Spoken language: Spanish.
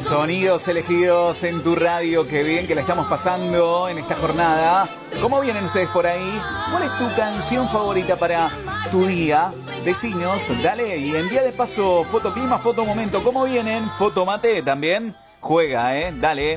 Sonidos elegidos en tu radio, qué bien que la estamos pasando en esta jornada. ¿Cómo vienen ustedes por ahí? ¿Cuál es tu canción favorita para tu día? Decinos, dale y envía de paso foto clima, foto momento. ¿Cómo vienen? Foto mate también. Juega, dale.